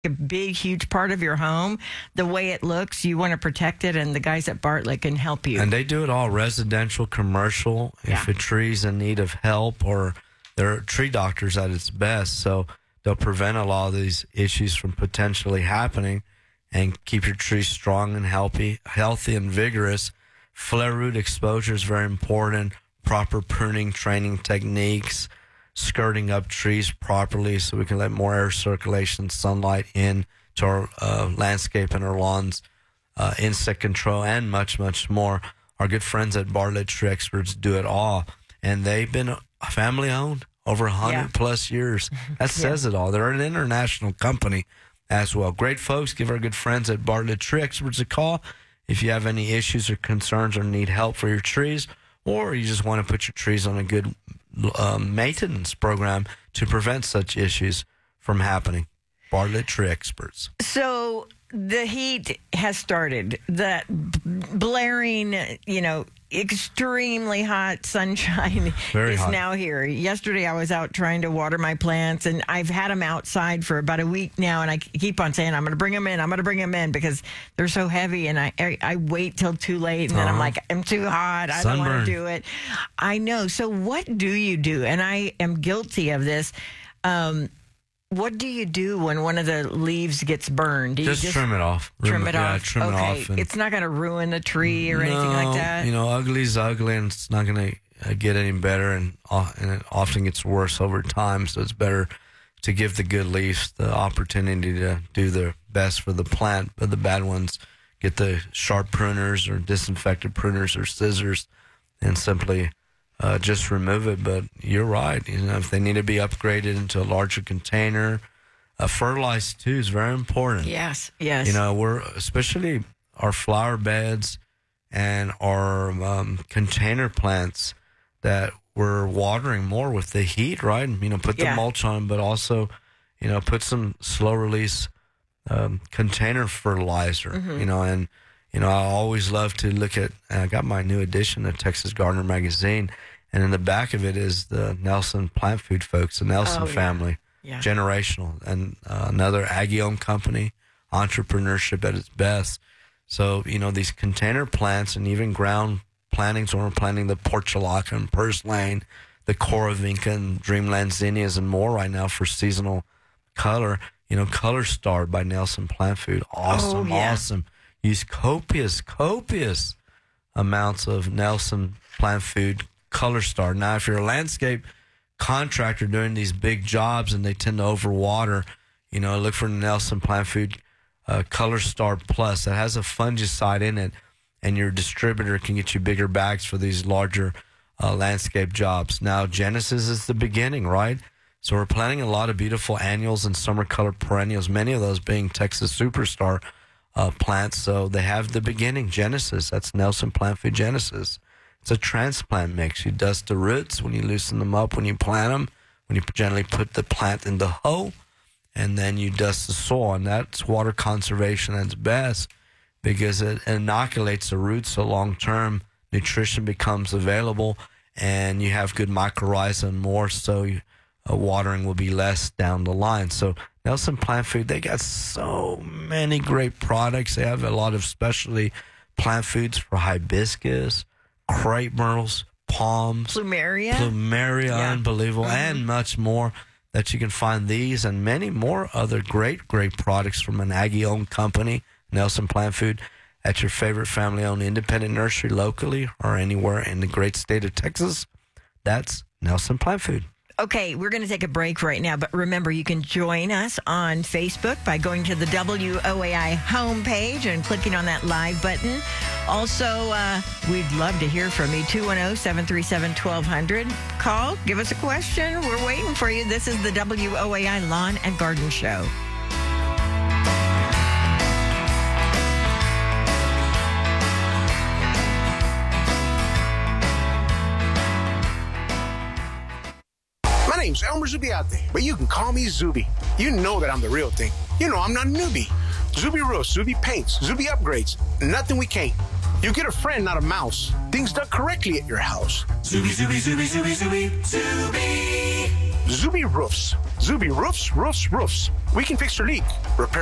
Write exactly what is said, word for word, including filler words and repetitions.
a big, huge part of your home, the way it looks, you want to protect it, and the guys at Bartlett can help you. And they do it all, residential, commercial. Yeah. If a tree's in need of help, or they're tree doctors at its best, so they'll prevent a lot of these issues from potentially happening and keep your tree strong and healthy, healthy and vigorous. Flare root exposure is very important. Proper pruning training techniques, skirting up trees properly so we can let more air circulation, sunlight in to our uh, landscape and our lawns, uh, insect control, and much, much more. Our good friends at Bartlett Tree Experts do it all, and they've been family owned over one hundred Yeah. plus years. That says it all. They're an international company as well. Great folks. Give our good friends at Bartlett Tree Experts a call if you have any issues or concerns or need help for your trees, or you just want to put your trees on a good um, maintenance program to prevent such issues from happening. Bartlett Tree Experts. So the heat has started. The b- blaring, you know, extremely hot sunshine Very is hot. now here. Yesterday I was out trying to water my plants, and I've had them outside for about a week now, and I keep on saying, I'm going to bring them in, I'm going to bring them in, because they're so heavy, and I I, I wait till too late, and then I'm Uh-huh. like, I'm too hot, I don't want Sunburn. to do it. I know. So what do you do? And I am guilty of this. Um, what do you do when one of the leaves gets burned? Do you Just, trim it off. Trim Rem- it yeah, off. trim okay. it off. and- It's not going to ruin the tree or anything No, like that. You know, ugly is ugly, and it's not going to uh, get any better, and, uh, and it often gets worse over time. So it's better to give the good leaves the opportunity to do their best for the plant, but the bad ones get the sharp pruners or disinfected pruners or scissors and simply uh, just remove it. But you're right. You know, if they need to be upgraded into a larger container, uh, fertilized too is very important. Yes, yes. You know, we're especially our flower beds and our um, container plants that we're watering more with the heat, right? You know, put the Yeah. mulch on, but also, you know, put some slow release um, container fertilizer, Mm-hmm. you know, and, you know, I always love to look at, I got my new edition of Texas Gardener magazine, and in the back of it is the Nelson Plant Food folks, the Nelson Oh, yeah. family. Yeah. Generational, and uh, another Aggie-owned company, entrepreneurship at its best. So, you know, these container plants and even ground plantings, when we're planting the portulaca and purslane, the Coravinca and Dreamland zinnias and more right now for seasonal color. You know, Color Star by Nelson Plant Food. Awesome, Oh, yeah. awesome. Use copious, copious amounts of Nelson Plant Food Color Star. Now, if you're a landscape contractor doing these big jobs and they tend to overwater, you know, look for Nelson Plant Food uh, Color Star Plus. That has a fungicide in it, and your distributor can get you bigger bags for these larger uh, landscape jobs. Now, Genesis is the beginning, right? So we're planting a lot of beautiful annuals and summer color perennials, many of those being Texas Superstar uh, plants. So they have the beginning, Genesis. That's Nelson Plant Food Genesis. It's a transplant mix. You dust the roots when you loosen them up, when you plant them, when you gently put the plant in the hoe, and then you dust the soil. And that's water conservation at its best, because it inoculates the roots so long-term nutrition becomes available, and you have good mycorrhiza and more, so you, uh, watering will be less down the line. So Nelson Plant Food, they got so many great products. They have a lot of specialty plant foods for hibiscus, crepe myrtles, palms, Plumeria. plumeria, Yeah. unbelievable, Mhm. and much more. That you can find these and many more other great, great products from an Aggie-owned company, Nelson Plant Food, at your favorite family-owned independent nursery locally or anywhere in the great state of Texas. That's Nelson Plant Food. Okay, we're going to take a break right now, but remember, you can join us on Facebook by going to the W O A I homepage and clicking on that live button. Also, uh, we'd love to hear from you. two one zero, seven three seven, one two zero zero. Call, give us a question. We're waiting for you. This is the W O A I Lawn and Garden Show. My name's Elmer Zubiate, but you can call me Zuby. You know that I'm the real thing. You know I'm not a newbie. Zuby roofs, Zuby paints, Zuby upgrades. Nothing we can't. You get a friend, not a mouse. Things done correctly at your house. Zuby, Zuby, Zuby, Zuby, Zuby, Zuby. Zuby roofs. Zuby Roofs, Roofs, Roofs. We can fix your leak, repair